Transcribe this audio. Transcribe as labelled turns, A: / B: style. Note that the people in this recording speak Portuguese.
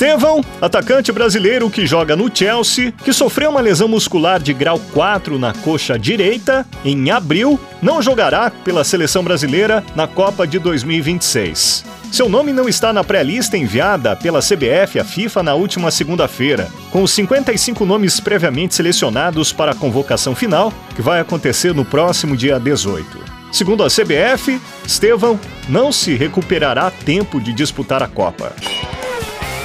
A: Estevão, atacante brasileiro que joga no Chelsea, que sofreu uma lesão muscular de grau 4 na coxa direita, em abril, não jogará pela seleção brasileira na Copa de 2026. Seu nome não está na pré-lista enviada pela CBF à FIFA na última segunda-feira, com os 55 nomes previamente selecionados para a convocação final, que vai acontecer no próximo dia 18. Segundo a CBF, Estevão não se recuperará a tempo de disputar a Copa.